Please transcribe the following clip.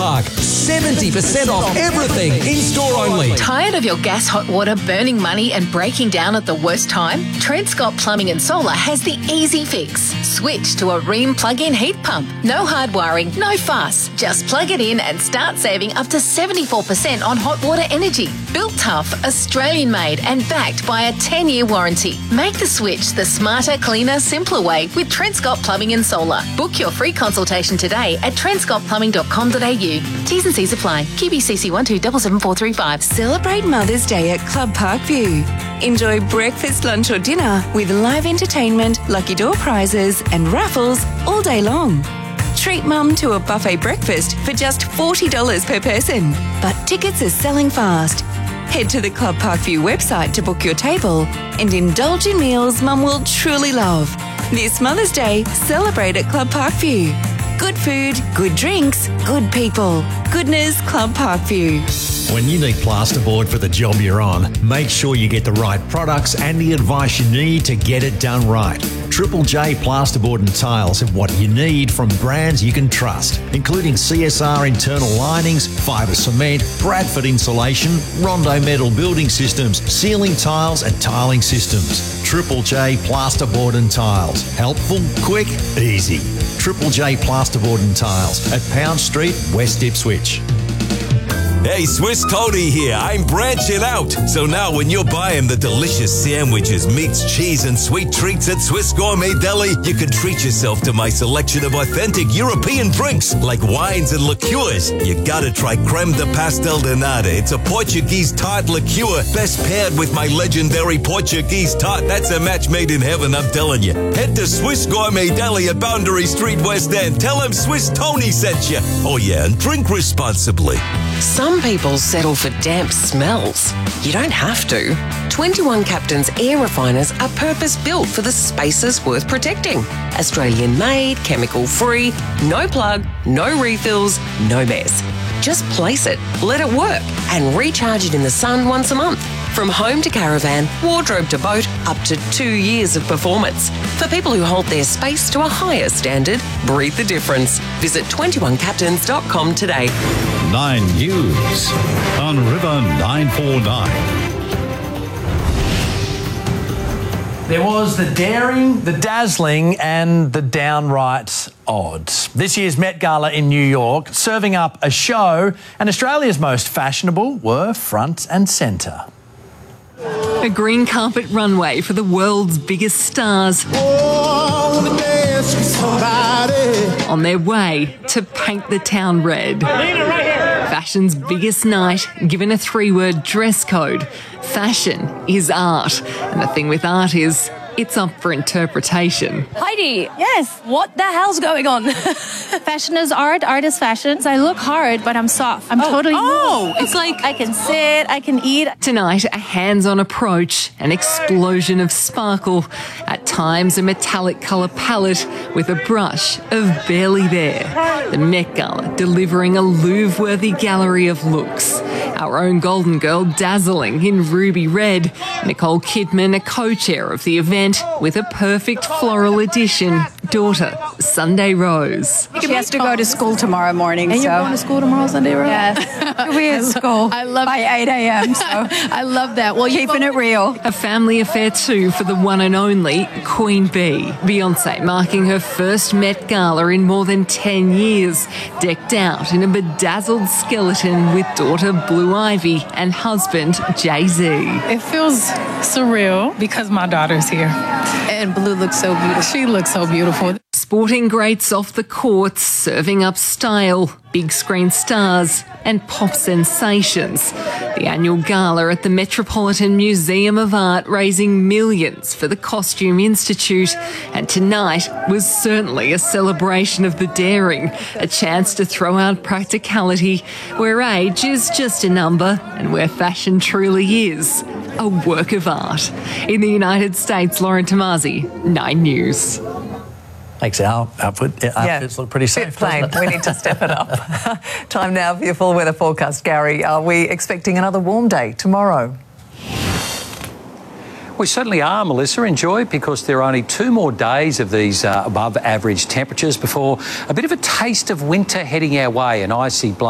Park. 70% off everything, in-store only. Tired of your gas hot water burning money and breaking down at the worst time? Trent Scott Plumbing and Solar has the easy fix. Switch to a Rheem plug-in heat pump. No hard wiring, no fuss. Just plug it in and start saving up to 74% on hot water energy. Built tough, Australian-made and backed by a 10-year warranty. Make the switch the smarter, cleaner, simpler way with Trent Scott Plumbing and Solar. Book your free consultation today at trentscottplumbing.com.au. T's and C's apply. QBCC 12777435. Celebrate Mother's Day at Club Park View. Enjoy breakfast, lunch or dinner with live entertainment, lucky door prizes and raffles all day long. Treat Mum to a buffet breakfast for just $40 per person. But tickets are selling fast. Head to the Club Park View website to book your table and indulge in meals Mum will truly love. This Mother's Day, celebrate at Club Park View. Good food, good drinks, good people. Goodness Club Park View. When you need plasterboard for the job you're on, make sure you get the right products and the advice you need to get it done right. Triple J Plasterboard and Tiles have what you need from brands you can trust, including CSR internal linings, fibre cement, Bradford insulation, Rondo metal building systems, ceiling tiles and tiling systems. Triple J Plasterboard and Tiles. Helpful, quick, easy. Triple J Plasterboard and Tiles at Pound Street, West Ipswich. Hey, Swiss Tony here. I'm branching out. So now when you're buying the delicious sandwiches, meats, cheese, and sweet treats at Swiss Gourmet Deli, you can treat yourself to my selection of authentic European drinks like wines and liqueurs. You gotta try Creme de Pastel de Nata. It's a Portuguese tart liqueur, best paired with my legendary Portuguese tart. That's a match made in heaven, I'm telling you. Head to Swiss Gourmet Deli at Boundary Street, West End. Tell them Swiss Tony sent you. Oh yeah, and drink responsibly. Some people settle for damp smells. You don't have to. 21 Captain's air refiners are purpose-built for the spaces worth protecting. Australian-made, chemical-free, no plug, no refills, no mess. Just place it, let it work, and recharge it in the sun once a month. From home to caravan, wardrobe to boat, up to 2 years of performance. For people who hold their space to a higher standard, breathe the difference. Visit 21captains.com today. 9 News on River 949. There was the daring, the dazzling and the downright odd. This year's Met Gala in New York, serving up a show, and Australia's most fashionable were front and centre. A green carpet runway for the world's biggest stars. On their way to paint the town red. Fashion's biggest night, given a 3-word dress code. Fashion is art. And the thing with art is, it's up for interpretation. Heidi, yes, what the hell's going on? Fashion is art, art is fashion. I look hard, but I'm soft. I'm totally it's like I can sit, I can eat. Tonight, a hands-on approach, an explosion of sparkle, at times a metallic colour palette with a brush of barely there. The Met Gala delivering a Louvre-worthy gallery of looks. Our own Golden Girl dazzling in ruby red. Nicole Kidman, a co-chair of the event with a perfect floral addition. Daughter, Sunday Rose. She has to go to school tomorrow morning. And you're going to school tomorrow, Sunday Rose? Yes. We're at school by 8 a.m. So I love that. Well, keeping it real. A family affair too for the one and only Queen Bee. Beyonce marking her first Met Gala in more than 10 years, decked out in a bedazzled skeleton with daughter Blue Ivy and husband Jay-Z. It feels surreal because my daughter's here. And Blue looks so beautiful. She looks so beautiful. Sporting greats off the courts, serving up style, big screen stars and pop sensations. The annual gala at the Metropolitan Museum of Art raising millions for the Costume Institute. And tonight was certainly a celebration of the daring, a chance to throw out practicality, where age is just a number and where fashion truly is a work of art. In the United States, Lauren Tomasi, 9 News. Makes our outfits look pretty safe. Bit plain. We need to step it up. Time now for your full weather forecast, Gary. Are we expecting another warm day tomorrow? We certainly are, Melissa. Enjoy, because there are only 2 more days of these above average temperatures before a bit of a taste of winter heading our way. An icy